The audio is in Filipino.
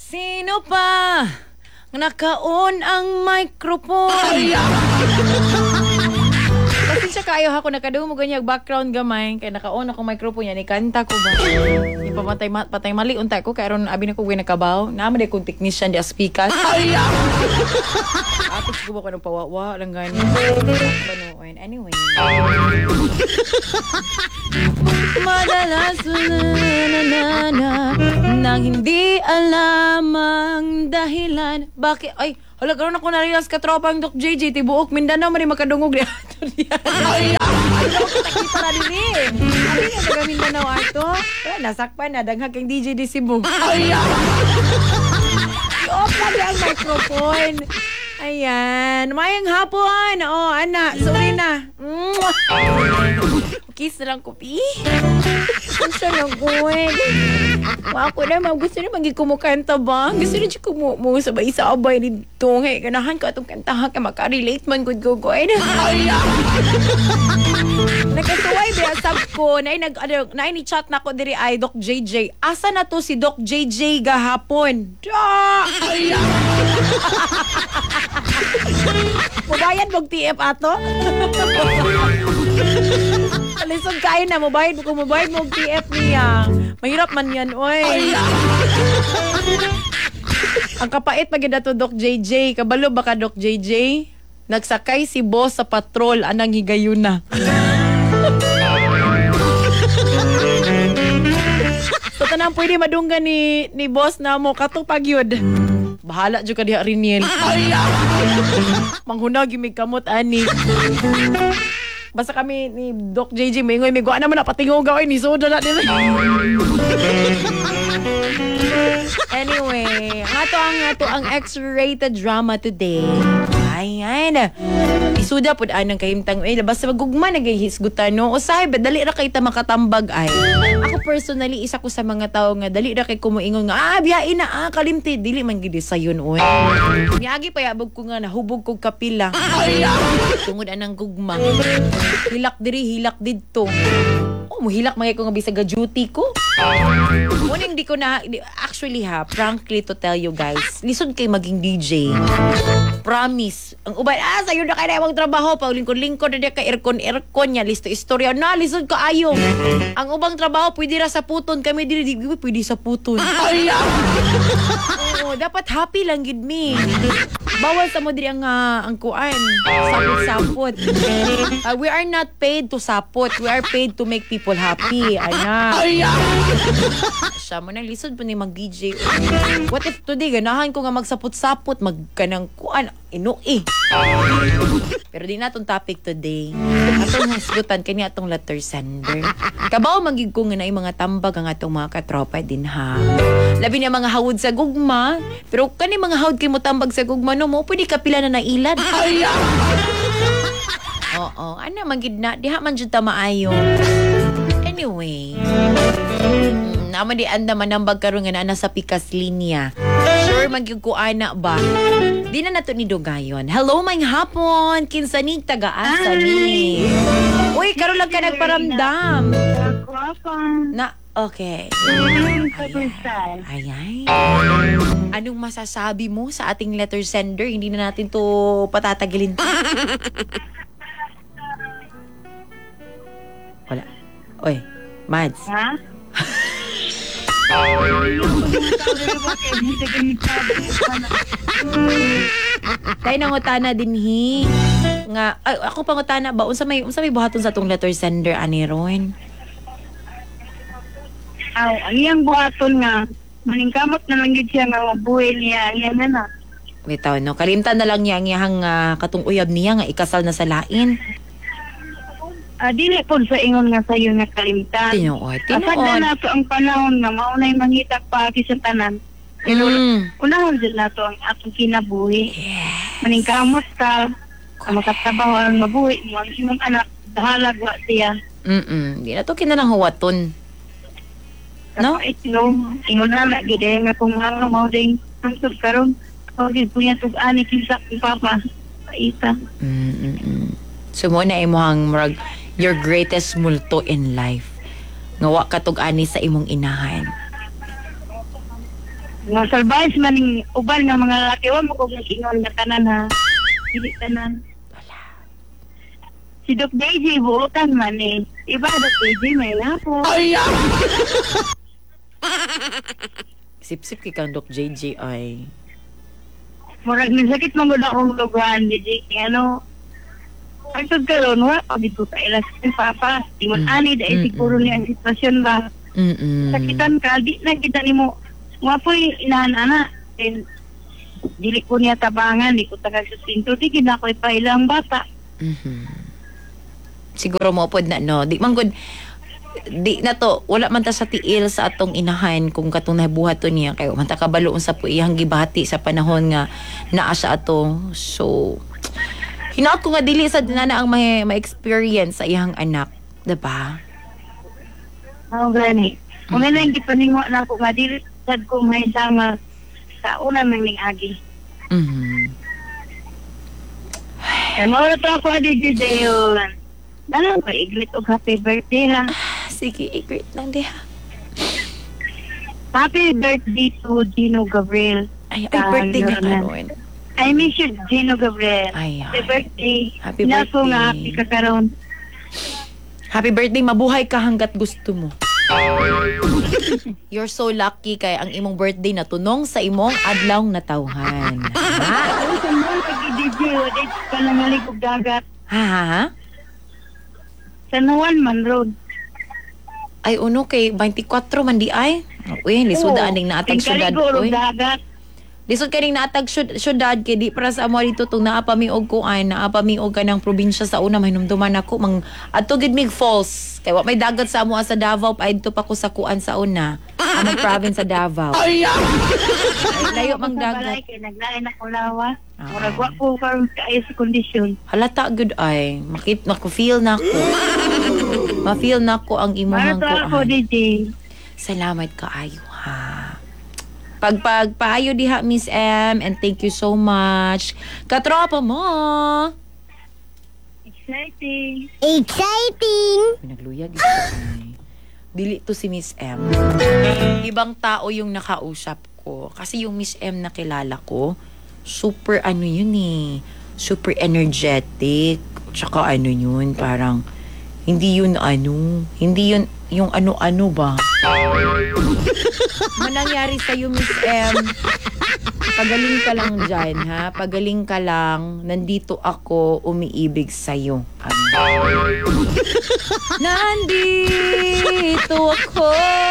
Sino pa nakaon ang microphone? Pasensya kayo ako nakadungog ganyag background gamay kay nakaon ako microphone yan ikanta ko ba. Ni patay mali untay ko kay aron abi na ko gay nakabaw. Naman day kong technician di speaker. Ako siguro ko ng pawawa lang ganyan. Banuin. Anyway. Madalas na nang hindi alam ang dahilan. Bakit? Ay, hala, karoon ako narilas ka tropa ang Doc JJ. Tibuok, Mindanao, mali makadungog di ato diyan. Ay, kita na din eh. Abi nga taga Mindanao ato. Nasakpan na, daghag kang DJ di Cebu. Ay, i-off lagi ang microphone. Ayan. Mayang hapon. Oh, ana. Sorry na. Kiss na lang kopi. Gusto na ko eh. Ako naman. Gusto na maging kumukanta ba? Gusto na siya sabay-sabay dito. Hey, ganahan ka itong kantahan ka makarelate man good go go. Nagkasuway ba sab ko na ni-chat na ko diri ay Doc JJ. Asa na to si Doc JJ gahapon? Mubayad mong TF ato? Alisod kayo na, mubayad mong TF niya. Mahirap man yan, oy. Ang kapait pag to Doc JJ. Kabalo ba ka Doc JJ? Nagsakay si boss sa patrol, anang higayon na. So tanang pwede madunggan ni boss na mo katupag yun. Bahala dyan ka diha Riniel. Manghunag yung may kamot, ani. Basta kami ni Doc JJ, may gawa naman na patingogaw ay ni soda na nila. Anyway, ato ang X-rated drama today. Ayan. Isuda po anang kahimtang basta magugma naghihisgutan no. Usahay ba dali ra kay ta makatambag ay. Ako personally isa ko sa mga tao nga dali ra kay kumuingon nga biyain na kalimti dili man gid sayon oy. Niagi payabog ko nga nahubog kog kapila. Tungod anang gugma. Hilak diri hilak didto. Muhilak mga ko nga bisag duty ko. Muning di ko na actually frankly to tell you guys, lisod kay maging DJ. Promise. Ang ubay sayo na kay na imong trabaho pa lingkod-lingkod na kay aircon nya listo istorya na lisod ka ayo. Ang ubang trabaho pwede ra sa puton kami dili pwede sa puton. Dapat happy lang gid me. Bawal sa mo diri ang kuan. Sapot-sapot. We are not paid to sapot. We are paid to make people happy. Ana. Siya mo nang lisod po ni mag-DJ. What if today ganahan ko nga magsapot-sapot, magkanang kuan, Pero di na itong topic today. Atong hasgutan kanya atong letter sender. Kabaw magig ko nga na mga tambag ang atong mga katropa din ha. Labi na mga hawod sa gugma. Pero kani mga hawod kay mo tambag sa gugma no mo, pwede kapila na nailad. Oo, ana magid na diha man jud ta maayo. Anyway, naman di anda manambag karon nga na sa pikas linya. Sure magyud ko ana ba? Di na nato ni Dogayon. Hello may hapon, kinsanig taga-asa ni. Uy, karon lang ka nagparamdam. Na okay. Ay. Anong masasabi mo sa ating letter sender? Hindi na natin to patatagilin. Wala. Oy, Mads. Ha? Tayo nangutana din nga ako pangutana ba unsa may buhaton sa tong letter sender ani Ron? Ang buhaton nga maningkamot na lang gid siya nga buhay niya na. Bitaw no, kalimtan na lang niya ang iyang katong uyab niya nga ikasal na sa lain. Dili po sa ingon nga sayo nga kalimtan. Tinuod. Asad na nato ang panahon nga maunay manghitag pa sa tanan. Pero unahon din nato ang atong kinabuhi. Yes. Maningkamot ka, makatrabaho ang mabuhi mo ang imong anak, dahalag wa siya. Di na to kinalang huwaton. No? Ingon na gid nga kung ano mao ding hangtod karon. O gid punya tug-ani kinsa ni papa. Paita. So mo na imong murag your greatest multo in life. Nga wa ka tug-ani sa imong inahan. Mga salbahis maning uban nga mga lalaki, wa mo kong ingon na tanan ha. Hindi tanan. Wala. Si Doc DJ, buutan man eh. Iba, Doc DJ, may lapo. Sip-sip kay kang Doc JJ ay. Murag ni sakit man gud akong lugan, DJ. Ano, ang karon wa pa dito sa ilas ni Papa. Ingon ani dahil siguro niya ang sitwasyon ba. Sakitan ka, di na kita nimo. Wa po'y inahan-ana. And dili ko niya tabangan, di ko tagal sustinto, di gina ko ipailang bata. Siguro mo pod na no. Di man gud di na to, wala man ta sa tiil sa atong inahan kung katong nabuhat to niya kayo man ta kabaloon sa iyang gibati sa panahon nga naa siya ato. So hinaot ko nga dili sad na ang ma-experience sa iyang anak, diba? Oo, gani. Kung nga lang gipaningo na ako nga dili sad ko may sama sa una man ning agi. Kaya mo to ako di Deon. Ano ba iglit og happy birthday ha? Sige, great lang di ha. Happy birthday to Gino Gabriel. Ay birthday nga karon. I miss you, Gino Gabriel. Ay, Happy birthday. Happy Nako birthday. nga, happy ka karon. Happy birthday, mabuhay ka hanggat gusto mo. You're so lucky kay ang imong birthday na tunong sa imong adlaw na tawhan. Ha? Ano sa mga pag-DJ, wala ka lang naligog dagat. Ha? Sa Nuwan man road. Ay uno kay 24 man di ay. Uy, lisod aning naatag syudad uy. Dagat. Lisod kaning naatag syudad kay di para sa amo dito tong naapamiog ko ay naapamiog ka ng probinsya sa una mahinumduman ako mang adto gid mig falls. Kay wa may dagat sa amo sa Davao pa adto pa ko sa kuan sa una. Among province sa Davao. Ay, layo mang dagat. Kay naglain ako lawa. Murag wa ko karon kaayo sa kondisyon. Halata good ay. Mako-feel na ko. Ma-feel na ko ang imong Para ako, kuan. DJ. Salamat kaayo ha. Pagpaayo diha Miss M and thank you so much. Katropa mo. Exciting. Nagluyag ito ay. Dili to si Miss M. Ibang tao yung nakausap ko. Kasi yung Miss M na kilala ko, super ano yun eh. Super energetic. Tsaka ano yun, parang hindi yun yung ano-ano ba? Ano nangyari sa'yo, Miss M? Pagaling ka lang dyan, ha? Pagaling ka lang. Nandito ako, umiibig sa'yo. Nandito ako.